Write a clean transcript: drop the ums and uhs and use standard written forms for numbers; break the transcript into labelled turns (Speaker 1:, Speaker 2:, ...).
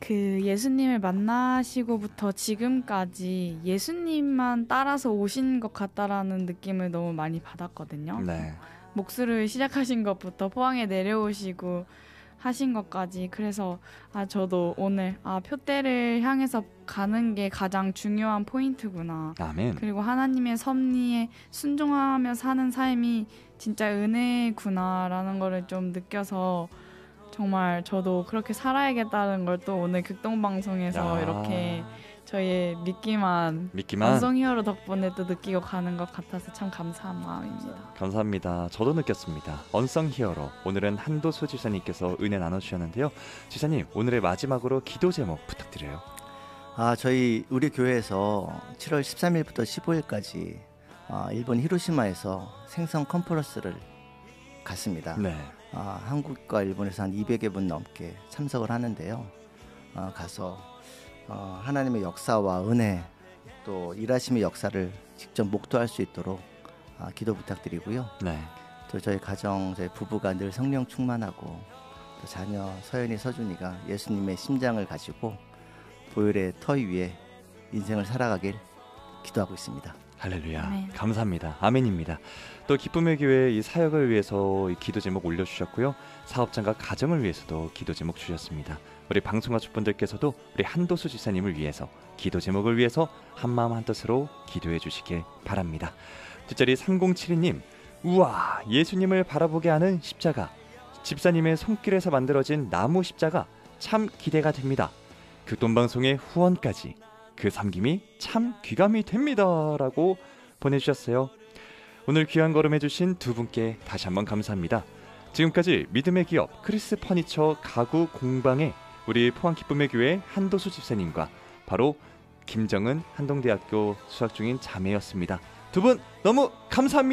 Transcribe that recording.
Speaker 1: 그 예수님을 만나시고부터 지금까지 예수님만 따라서 오신 것 같다라는 느낌을 너무 많이 받았거든요.
Speaker 2: 네.
Speaker 1: 목수를 시작하신 것부터 포항에 내려오시고 하신 것까지. 그래서 저도 오늘 표대를 향해서 가는 게 가장 중요한 포인트구나.
Speaker 2: 아멘.
Speaker 1: 그리고 하나님의 섭리에 순종하며 사는 삶이 진짜 은혜구나라는 거를 좀 느껴서 정말 저도 그렇게 살아야겠다는 걸 또 오늘 극동방송에서 이렇게 저희의 믿기만 언성 히어로 덕분에 또 느끼고 가는 것 같아서 참 감사한 마음입니다.
Speaker 2: 감사합니다. 저도 느꼈습니다. 언성 히어로, 오늘은 한도수 지사님께서 은혜 나눠주셨는데요. 지사님, 오늘의 마지막으로 기도 제목 부탁드려요.
Speaker 3: 우리 교회에서 7월 13일부터 15일까지 일본 히로시마에서 생성 컨퍼런스를 갔습니다.
Speaker 2: 네.
Speaker 3: 한국과 일본에서 한 200여 분 넘게 참석을 하는데요. 가서 하나님의 역사와 은혜, 또 일하심의 역사를 직접 목도할 수 있도록 기도 부탁드리고요.
Speaker 2: 네.
Speaker 3: 또 저희 가정, 저희 부부가 늘 성령 충만하고, 또 자녀 서연이, 서준이가 예수님의 심장을 가지고 보혈의 터 위에 인생을 살아가길 기도하고 있습니다.
Speaker 2: 할렐루야.
Speaker 1: 아멘.
Speaker 2: 감사합니다. 아멘입니다. 또 기쁨의 교회 이 사역을 위해서 이 기도 제목 올려주셨고요. 사업장과 가정을 위해서도 기도 제목 주셨습니다. 우리 방송가족분들께서도 우리 한도수 지사님을 위해서, 기도 제목을 위해서 한마음 한뜻으로 기도해 주시길 바랍니다. 뒷자리 3072님, 우와, 예수님을 바라보게 하는 십자가, 집사님의 손길에서 만들어진 나무 십자가 참 기대가 됩니다. 극동방송의 후원까지 그 섬김이 참 귀감이 됩니다 라고 보내주셨어요. 오늘 귀한 걸음 해주신 두 분께 다시 한번 감사합니다. 지금까지 믿음의 기업 크리스 퍼니처 가구 공방의 우리 포항 기쁨의 교회 한도수 집사님과 바로 김정은 한동대학교 수학 중인 자매였습니다. 두 분 너무 감사합니다.